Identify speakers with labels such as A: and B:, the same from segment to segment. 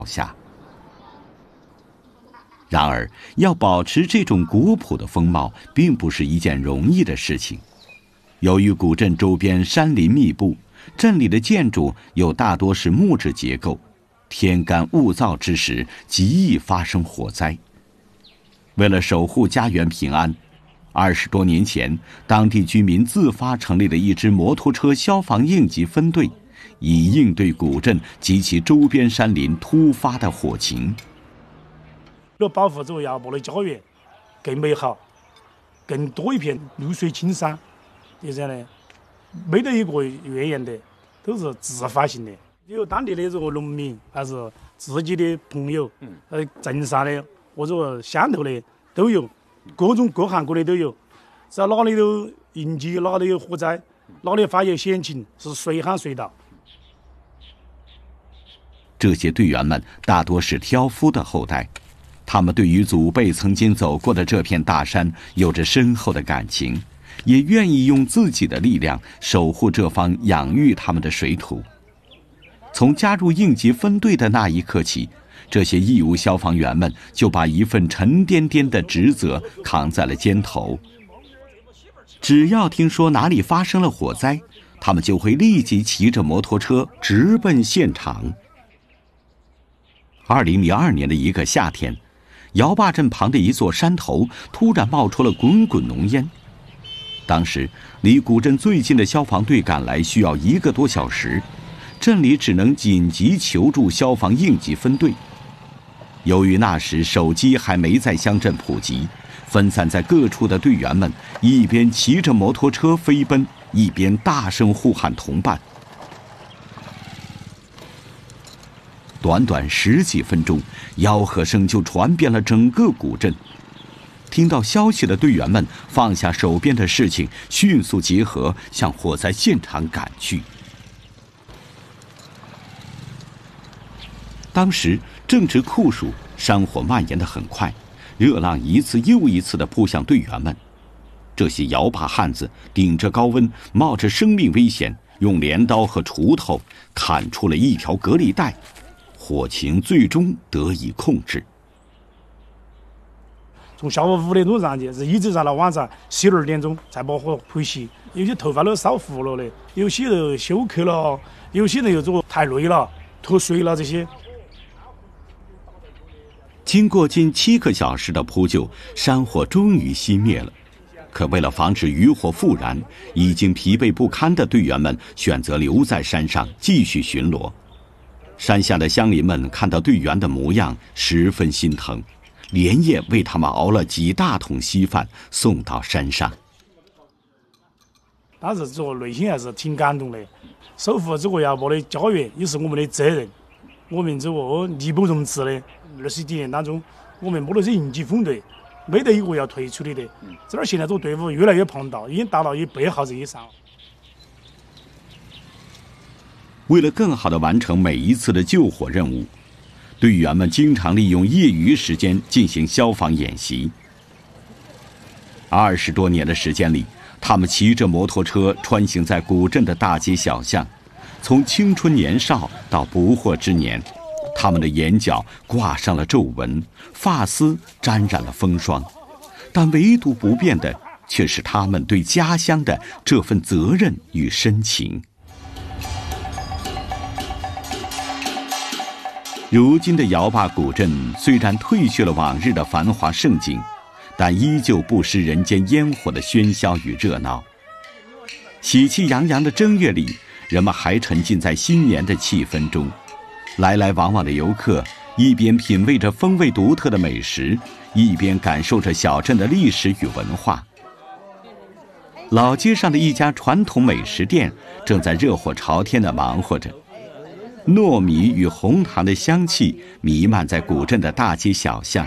A: 下。然而，要保持这种古朴的风貌，并不是一件容易的事情。由于古镇周边山林密布，镇里的建筑又大多是木质结构，天干物燥之时，极易发生火灾。为了守护家园平安，20多年前，当地居民自发成立了一支摩托车消防应急分队，以应对古镇及其周边山林突发的火情。
B: 要保护这个姚波的家园更美好，更多一片绿水青山。就这样的，没得一个怨言的，都是自发性的。有当地的这个农民，还是自己的朋友，镇上的或者乡头的都有，各种各行各业都有。只要哪里有应急，哪里有火灾，哪里发现险情，是随喊随到。
A: 这些队员们大多是挑夫的后代，他们对于祖辈曾经走过的这片大山有着深厚的感情，也愿意用自己的力量守护这方养育他们的水土。从加入应急分队的那一刻起，这些义务消防员们就把一份沉甸甸的职责扛在了肩头。只要听说哪里发生了火灾，他们就会立即骑着摩托车直奔现场。2002年的一个夏天，姚坝镇旁的一座山头突然冒出了滚滚浓烟。当时离古镇最近的消防队赶来需要1个多小时，镇里只能紧急求助消防应急分队。由于那时手机还没在乡镇普及，分散在各处的队员们一边骑着摩托车飞奔，一边大声呼喊同伴。短短10几分钟，吆喝声就传遍了整个古镇。听到消息的队员们放下手边的事情，迅速集合，向火灾现场赶去。当时正值酷暑，山火蔓延得很快，热浪一次又一次地扑向队员们。这些摇把汉子顶着高温，冒着生命危险，用镰刀和锄头砍出了一条隔离带，火情最终得以控制。
B: 从下午5点钟上去，是一直到了晚上12点钟才把火扑熄。有些头发都烧糊了的，有些人休克了，有些人又做太累了脱水了这些。
A: 经过近7个小时的扑救，山火终于熄灭了。可为了防止余火复燃，已经疲惫不堪的队员们选择留在山上继续巡逻。山下的乡邻们看到队员的模样，十分心疼，连夜为他们熬了几大桶稀饭送到山上。
B: 当时这个内心还是挺感动的，守护这个姚波的家园也是我们的责任。我们这个义不容辞的20几年当中，我们摸的是应急分队，没得一个要退出的。这儿现在这个队伍越来越庞大，已经达到100号人以上。
A: 为了更好地完成每一次的救火任务，队员们经常利用业余时间进行消防演习。20多年的时间里，他们骑着摩托车穿行在古镇的大街小巷，从青春年少到不惑之年，他们的眼角挂上了皱纹，发丝沾染了风霜，但唯独不变的却是他们对家乡的这份责任与深情。如今的姚坝古镇虽然褪去了往日的繁华盛景，但依旧不失人间烟火的喧嚣与热闹。喜气洋洋的正月里，人们还沉浸在新年的气氛中，来来往往的游客一边品味着风味独特的美食，一边感受着小镇的历史与文化。老街上的一家传统美食店正在热火朝天地忙活着，糯米与红糖的香气弥漫在古镇的大街小巷。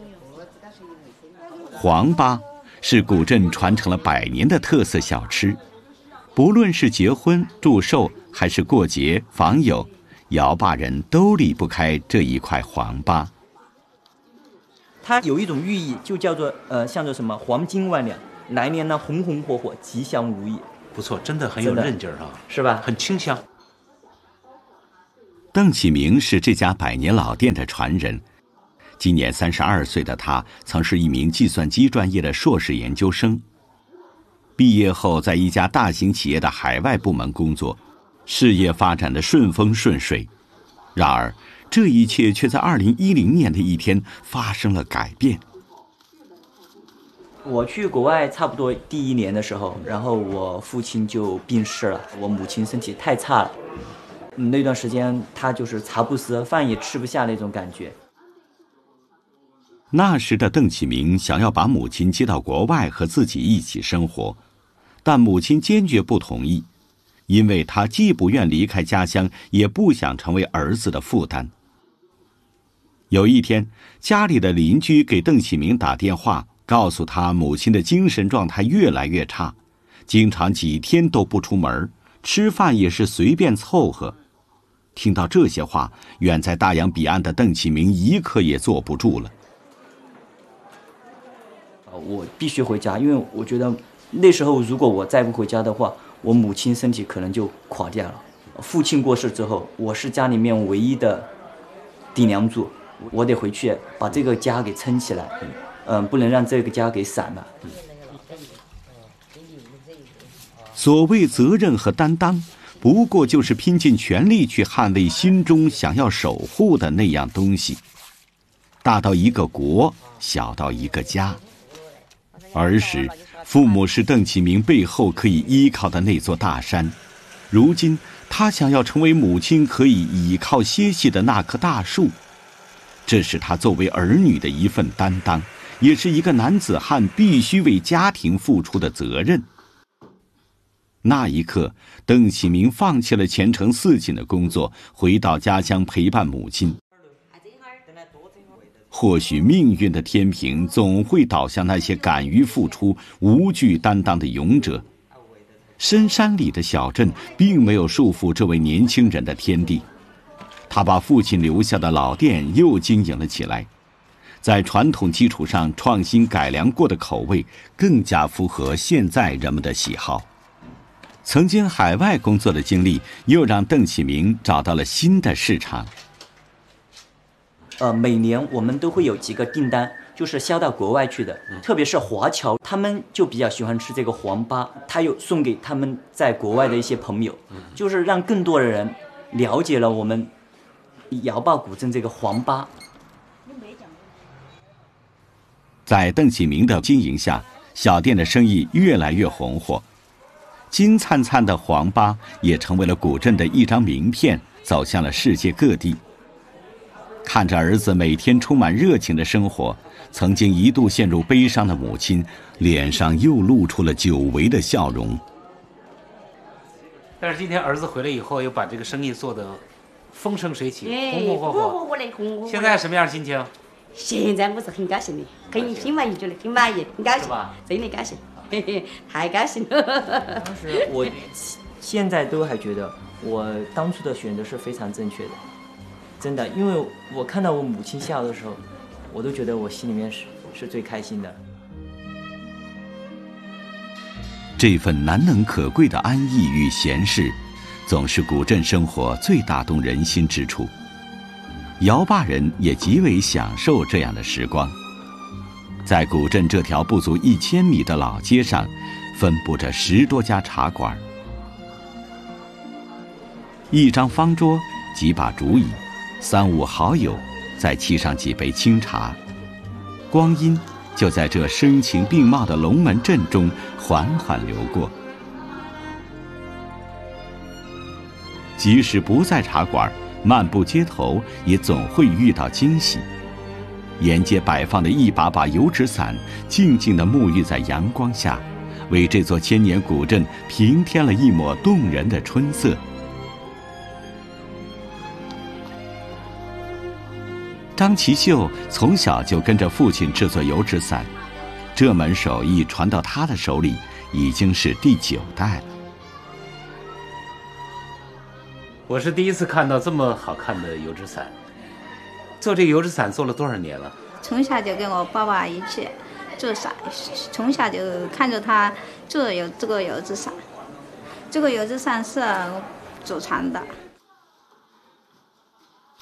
A: 黄粑是古镇传承了100年的特色小吃，不论是结婚、祝寿还是过节访友，姚坝人都离不开这一块黄粑。
C: 它有一种寓意，就叫做像着什么黄金万两，来年呢红红火火，吉祥如意。
D: 不错，真的很有韧劲儿啊，
C: 是吧？
D: 很清香。
A: 邓启明是这家100年老店的传人，今年32岁的他曾是一名计算机专业的硕士研究生，毕业后在一家大型企业的海外部门工作，事业发展的顺风顺水。然而这一切却在2010年的一天发生了改变。
C: 我去国外差不多第1年的时候，然后我父亲就病逝了，我母亲身体太差了，那段时间她就是茶不思饭也吃不下那种感觉。
A: 那时的邓启明想要把母亲接到国外和自己一起生活，但母亲坚决不同意，因为她既不愿离开家乡，也不想成为儿子的负担。有一天，家里的邻居给邓启明打电话，告诉他母亲的精神状态越来越差，经常几天都不出门，吃饭也是随便凑合。听到这些话，远在大洋彼岸的邓启明一刻也坐不住了。
C: 我必须回家，因为我觉得那时候如果我再不回家的话，我母亲身体可能就垮掉了。父亲过世之后，我是家里面唯一的顶梁柱，我得回去把这个家给撑起来，不能让这个家给散了。
A: 所谓责任和担当，不过就是拼尽全力去捍卫心中想要守护的那样东西，大到一个国，小到一个家。儿时，父母是邓启明背后可以依靠的那座大山，如今他想要成为母亲可以倚靠歇息的那棵大树，这是他作为儿女的一份担当，也是一个男子汉必须为家庭付出的责任。那一刻，邓启明放弃了前程似锦的工作，回到家乡陪伴母亲。或许命运的天平总会倒向那些敢于付出、无惧担当的勇者。深山里的小镇并没有束缚这位年轻人的天地，他把父亲留下的老店又经营了起来，在传统基础上创新改良过的口味，更加符合现在人们的喜好。曾经海外工作的经历，又让邓启明找到了新的市场。
C: 每年我们都会有几个订单，就是销到国外去的，特别是华侨，他们就比较喜欢吃这个黄粑，他又送给他们在国外的一些朋友，就是让更多的人了解了我们瑶坝古镇这个黄粑。
A: 在邓启明的经营下，小店的生意越来越红火，金灿灿的黄粑也成为了古镇的一张名片，走向了世界各地。看着儿子每天充满热情的生活，曾经一度陷入悲伤的母亲脸上又露出了久违的笑容。
D: 但是今天儿子回来以后，又把这个生意做得风生水起，红红火火
E: 的，红火火。
D: 现在什么样的心情？
E: 现在我是很高兴的，很满意，觉得很满意，很高兴，真的高兴，嘿嘿，太高兴了。
C: 当时我现在都还觉得我当初的选择是非常正确的。真的，因为我看到我母亲笑的时候，我都觉得我心里面是最开心的。
A: 这份难能可贵的安逸与闲适，总是古镇生活最打动人心之处。瑶坝人也极为享受这样的时光。在古镇这条不足1000米的老街上，分布着10多家茶馆，一张方桌，几把竹椅，3、5好友，再沏上几杯清茶，光阴就在这声情并茂的龙门阵中缓缓流过。即使不在茶馆，漫步街头也总会遇到惊喜。沿街摆放的一把把油纸伞，静静地沐浴在阳光下，为这座千年古镇平添了一抹动人的春色。张其秀从小就跟着父亲制作油纸伞，这门手艺传到他的手里已经是第9代了。
D: 我是第一次看到这么好看的油纸伞。做这个油纸伞做了多少年了？
F: 从小就跟我爸爸一起做伞，从小就看着他做这个油纸伞。这个油纸伞是祖传的。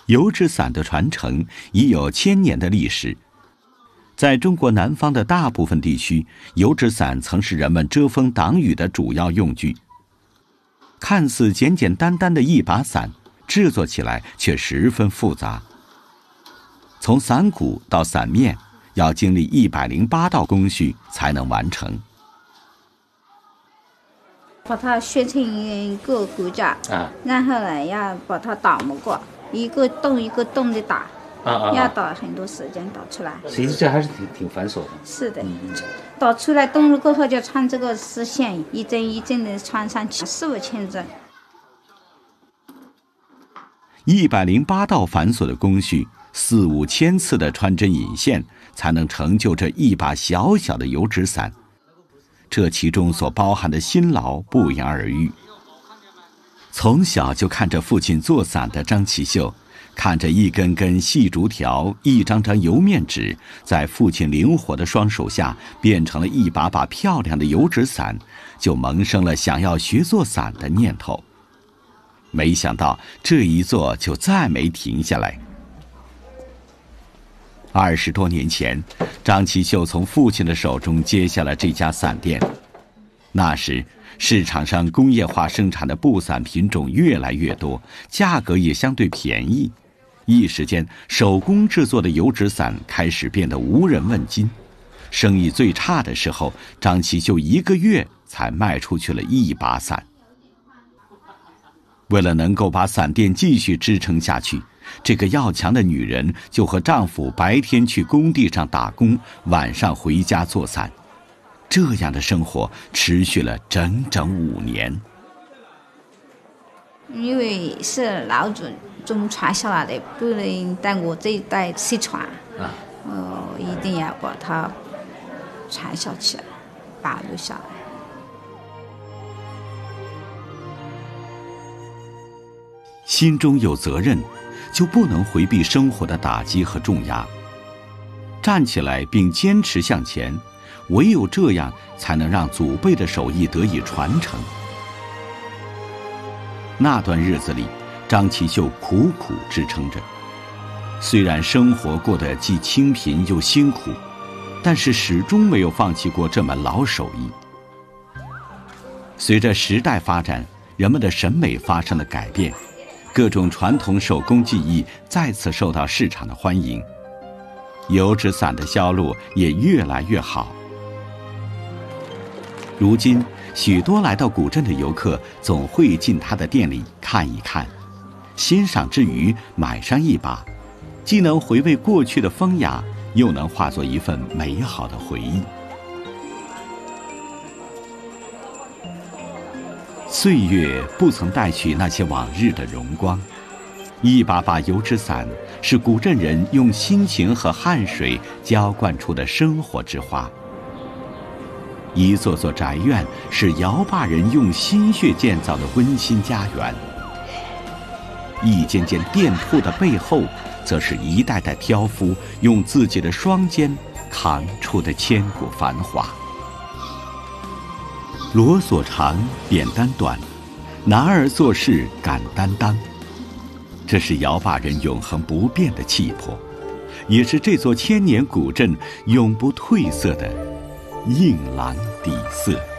A: 油纸伞的传承已有1000年的历史。在中国南方的大部分地区，油纸伞曾是人们遮风挡雨的主要用具。看似简简单单的一把伞，制作起来却十分复杂。从伞骨到伞面，要经历108道工序才能完成。
F: 把它削成一个骨架，然后呢，要把它打磨过，一个洞一个洞的打，要打很多时间打出来。
D: 其实这还是挺繁琐的。
F: 是的，打出来洞了过后，就穿这个丝线，一针一针的穿上去，4、5千针。
A: 108道繁琐的工序，4、5千次的穿针引线，才能成就这一把小小的油纸伞。这其中所包含的辛劳不言而喻。从小就看着父亲做伞的张其秀，看着一根根细竹条、一张张油面纸，在父亲灵活的双手下变成了一把把漂亮的油纸伞，就萌生了想要学做伞的念头。没想到这一做就再没停下来。20多年前，张其秀从父亲的手中接下了这家伞店。那时，市场上工业化生产的布伞品种越来越多，价格也相对便宜。一时间，手工制作的油纸伞开始变得无人问津。生意最差的时候，张其秀1个月才卖出去了1把伞。为了能够把伞店继续支撑下去，这个要强的女人就和丈夫白天去工地上打工，晚上回家做伞。这样的生活持续了整整5年。
F: 因为是老祖宗传下来的，不能在我这一代失传，一定要把它传下去，保留下来。
A: 心中有责任，就不能回避生活的打击和重压，站起来并坚持向前，唯有这样才能让祖辈的手艺得以传承。那段日子里，张其秀苦苦支撑着，虽然生活过得既清贫又辛苦，但是始终没有放弃过这门老手艺。随着时代发展，人们的审美发生了改变，各种传统手工技艺再次受到市场的欢迎，油纸伞的销路也越来越好。如今，许多来到古镇的游客总会进他的店里看一看，欣赏之余买上一把，既能回味过去的风雅，又能化作一份美好的回忆。岁月不曾带去那些往日的荣光，一把把油纸伞是古镇人用辛勤和汗水浇灌出的生活之花，一座座宅院是姚坝人用心血建造的温馨家园，一间间店铺的背后，则是一代代挑夫用自己的双肩扛出的千古繁华。罗锁长，扁担短，男儿做事敢担当。这是姚坝人永恒不变的气魄，也是这座1000年古镇永不褪色的硬朗底色。